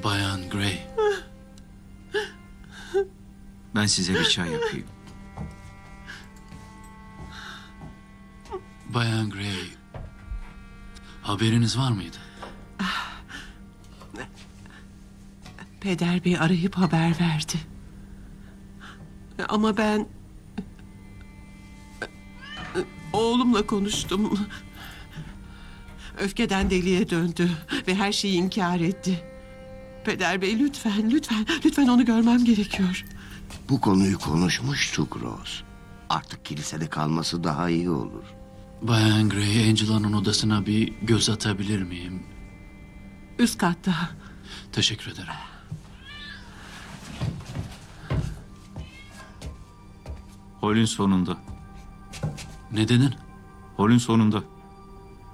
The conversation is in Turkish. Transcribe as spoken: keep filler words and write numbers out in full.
Bayan Gray. Ben size bir çay yapayım. Bayan Gray. Haberiniz var mıydı? Peder Bey arayıp haber verdi. Ama ben... Oğlumla konuştum. Öfkeden deliye döndü ve her şeyi inkar etti. Peder Bey lütfen, lütfen, lütfen onu görmem gerekiyor. Bu konuyu konuşmuştuk Rose. Artık kilisede kalması daha iyi olur. Bayan Gray, Angela'nın odasına bir göz atabilir miyim? Üst katta. Teşekkür ederim. Holün sonunda. Ne dedin? Holün sonunda.